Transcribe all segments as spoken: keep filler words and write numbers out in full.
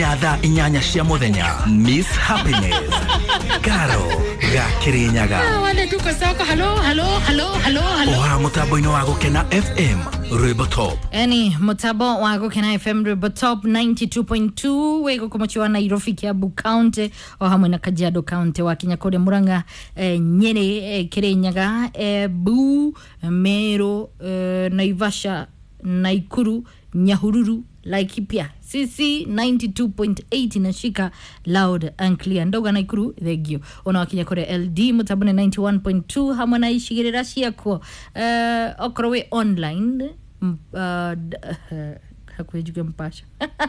Yadha inyanya cia muthenya Miss Happiness Karo Gakirinyaga wale tuko soko hello hello hello hello hello Oha mutabo ino wa gukena F M Ribotop Eni mutabo wa gukena F M Ribotop ninety-two point two wego kumochiwa Nairobi Kiambu County o hamwe na Kajiado County wa Kinyakore Muranga eh, Nyeri eh, Kirinyaga eh, Bu Meru eh, Naivasha Naikuru Nyahururu Laikipia Sisi ninety-two point eight inashika loud and clear ndoga Naikuru thegio ona wakinya kore L D mutabone ninety-one point two hamwe na ishigirira ciako uh, okrowe online uh, hakuejuke mpasha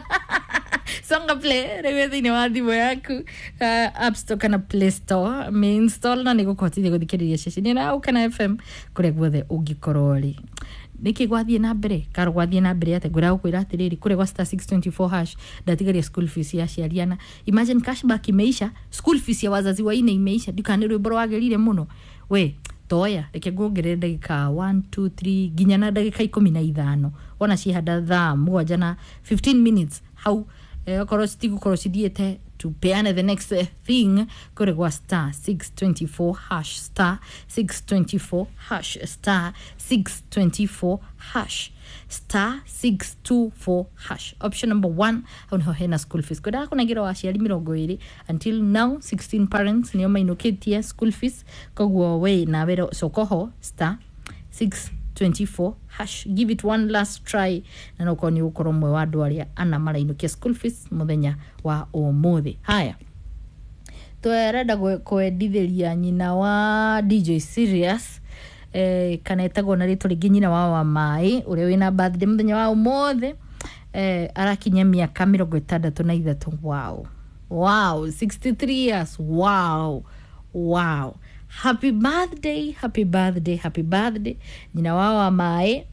Songa Play rewe ni wadi boyaku uh, App Store kana Play Store me install na niko kotithia guthikiriria ceceni na ukana F M kure guothe ungikorori Niki gwathie na mbere karo gwathie na mbere ate ngura ukwira atiriri kure gwa star six twenty-four hash ndatigaria school fees ya ciariana imagine cashback imeisha school fees ya wazazi waine imeisha dukane rwimbo rwagerire muno we toya reke ngongere ndagika one two three ginya na ndagika ikumi na ithano ona cihanda thaa mũgwanja na fifteen minutes how eh, korwo citigukorwo cithiete to peane the next uh, thing kore gwa star six twenty-four hash star six twenty-four hash star six twenty-four hash star six twenty-four hash option number one on hena school fees koda kuna gira wa ciari mirongo iri until now sixteen parents nio mainukitie school fees kogwo we na wero sokoho star six twenty-four hash give it one last try na no koni ukoro mwe wa dwaria ana marainukia school fees muthenya wa umuthi haya twerenda kwendithĩria nyina wa D J Serious eh kana etagwo na ritũ rĩngĩ nyina wa wa mai ũrĩa wĩna birthday muthenya wa umuthi eh arakinya miaka mirongo ĩtandatũ na ithatũ wow wow sixty-three years wow wow Happy birthday, happy birthday, happy birthday. Nyina wa wa mai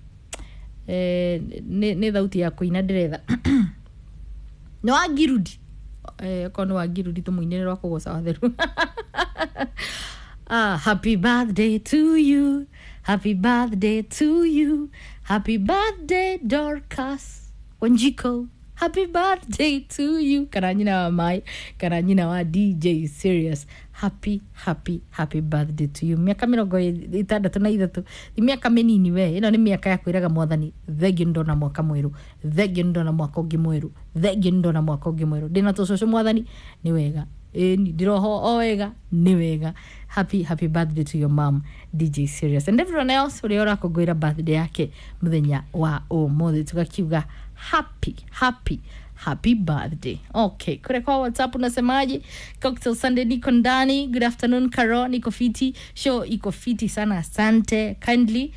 eh ne ne thauti ya kuina ndiretha. No agirudi. Eh kono agirudi tumuinere rwa kugoca watheru. Ah, happy birthday to you. Happy birthday to you. Happy birthday Dorcas Wanjiko. Happy birthday to you. Kana nyina wa mai, kana nyina wa D J Serious. Happy, happy, happy birthday to you. Miaka mirongo itandatu na ithatu. Ni miaka minini we. Ino ni miaka ya kwiraga mwathani. Thegio ndona mwaka mweru. Thegio ndona mwaka ungi mweru. Thegio ndona mwaka ungi mweru. Dina tucoco mwathani ni wega. E ni ndiroho o wega ni wega. Happy, happy birthday to your mom D J Serious. And everyone else uri ora kugoira birthday yake muthenya wa umuthi tugakiuga happy, happy happy birthday. Okay, kure kwa WhatsApp unasemaje? Cocktail Sunday niko ndani. Good afternoon Karo, niko fiti. Show iko fiti sana, asante kindly.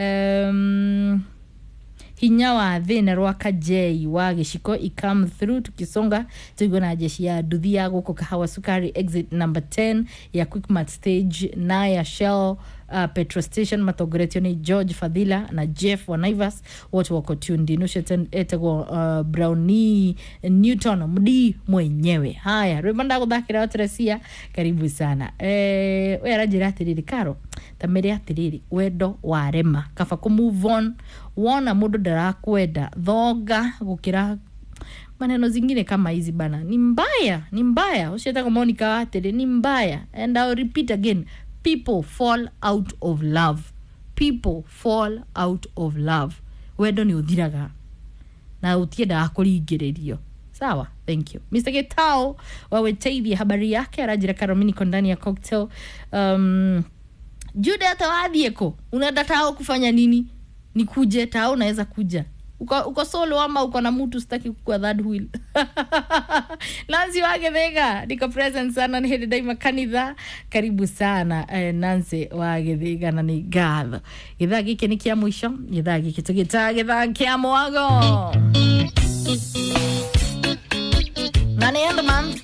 Um hinya wa thina rwaka J wa giciko i come through tukisonga tugona jeshi ya nduthi ya guko Kahawa Sukari exit number ten ya Quickmart stage na ya Shell uh, petrol station matogoretio ni George Fadhila na Jeff wa Naivas wote wako tuned in ushetan etego uh, Brownie Newton mdi mwenyewe haya rwanda guthakira watresia karibu sana eh we arajira atiriri Karo tamere atiriri wendo warema kaba ku move on wona mundu ndarakwenda thoga gukira maneno zingine kama hizi bana ni mbaya ni mbaya ushetaka Monica atiri ni mbaya and I'll repeat again people fall out of love people fall out of love wendo ni uthiraga na utienda akuringiririo sawa thank you Mister Getao wawe teithia habari yake arajira Karomini kondani ya cocktail um Jude atawadhieko unaenda tao kufanya nini nikuje tao unaweza kuja uko uko solo ama uko na mtu sitaki kukua third wheel Nancy wage thega niko present sana ni hedi daima kanitha karibu sana eh, Nancy wage thega na ni gatho githaa giki ni kia mwisho githaa giki tugita githaa kia mwago nani enda man